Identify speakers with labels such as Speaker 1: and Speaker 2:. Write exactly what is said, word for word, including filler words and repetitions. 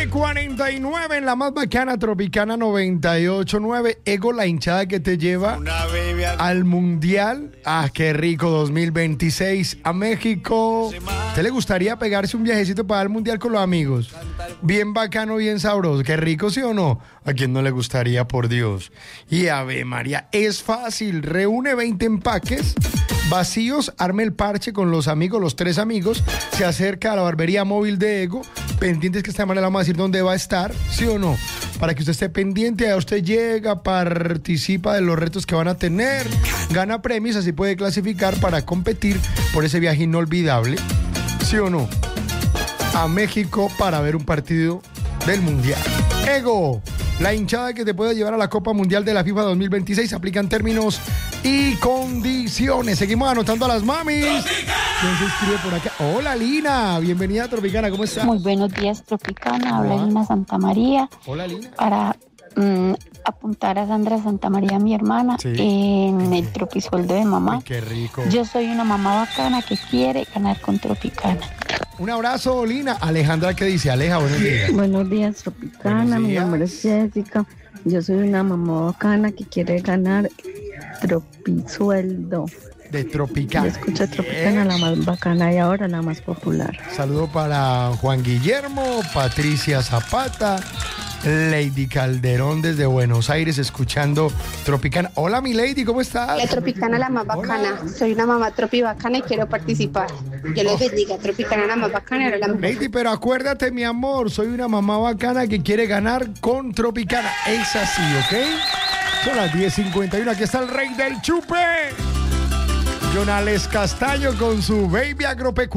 Speaker 1: nueve cuarenta y nueve en la más bacana Tropicana noventa y ocho punto nueve. Ego, la hinchada que te lleva al Mundial. Ah, qué rico, dos mil veintiséis a México. ¿Te le gustaría pegarse un viajecito para el Mundial con los amigos? Bien bacano, bien sabroso. Qué rico, ¿sí o no? ¿A quién no le gustaría, por Dios? Y Ave María, es fácil. Reúne veinte empaques vacíos, arme el parche con los amigos, los tres amigos, se acerca a la barbería móvil de Ego, pendientes que esta manera vamos a decir dónde va a estar, ¿sí o no? Para que usted esté pendiente, a usted llega, participa de los retos que van a tener, gana premios, así puede clasificar para competir por ese viaje inolvidable, ¿sí o no? A México para ver un partido del Mundial. Ego, la hinchada que te puede llevar a la Copa Mundial de la FIFA dos mil veintiséis, aplican términos y condiciones. Seguimos anotando a las mamis. ¿Quién se escribe por acá? Hola, Lina, bienvenida a Tropicana, ¿cómo estás?
Speaker 2: Muy buenos días, Tropicana. Habla Lina Santa María.
Speaker 1: Hola, Lina.
Speaker 2: Para mm, apuntar a Sandra Santa María, mi hermana, sí, en el tropisueldo de mamá.
Speaker 1: Uy, qué rico.
Speaker 2: Yo soy una mamá bacana que quiere ganar con Tropicana.
Speaker 1: Un abrazo, Lina. Alejandra, ¿qué dice? Aleja, buenos días.
Speaker 3: Buenos días, Tropicana. Buenos días. Mi nombre es Jessica. Yo soy una mamá bacana que quiere ganar tropisueldo.
Speaker 1: De Tropicana.
Speaker 3: Yo escucho Tropicana, la más bacana y ahora la más popular.
Speaker 1: Saludo para Juan Guillermo, Patricia Zapata, Lady Calderón desde Buenos Aires escuchando Tropicana. Hola, mi Lady, ¿cómo estás?
Speaker 4: La Tropicana, la más bacana. Hola. Soy una mamá tropi bacana y quiero participar. Yo les bendiga, Tropicana, la más bacana. Ahora la mejor.
Speaker 1: Lady, pero acuérdate, mi amor, soy una mamá bacana que quiere ganar con Tropicana. Es así, ¿ok? Son las diez cincuenta y uno. Aquí está el rey del chupe, Jonales Castaño, con su baby agropecuario.